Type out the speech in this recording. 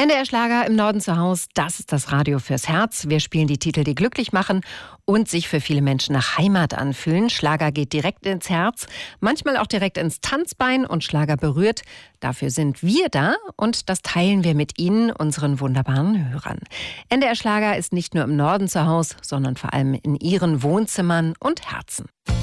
NDR Schlager im Norden zu Haus, das ist das Radio fürs Herz. Wir spielen die Titel, die glücklich machen und sich für viele Menschen nach Heimat anfühlen. Schlager geht direkt ins Herz, manchmal auch direkt ins Tanzbein und Schlager berührt. Dafür sind wir da und das teilen wir mit Ihnen, unseren wunderbaren Hörern. NDR Schlager ist nicht nur im Norden zu Haus, sondern vor allem in Ihren Wohnzimmern und Herzen.